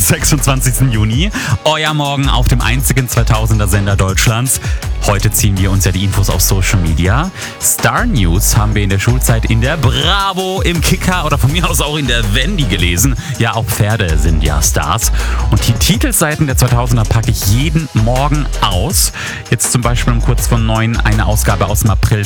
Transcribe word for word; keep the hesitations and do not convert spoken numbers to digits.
sechsundzwanzigsten Juni. Euer Morgen auf dem einzigen zweitausender Sender Deutschlands. Heute ziehen wir uns ja die Infos auf Social Media. Star News haben wir in der Schulzeit in der Bravo, im Kicker oder von mir aus auch in der Wendy gelesen. Ja, auch Pferde sind ja Stars. Und die Titelseiten der zweitausender packe ich jeden Morgen aus. Jetzt zum Beispiel um kurz vor neun eine Ausgabe aus dem April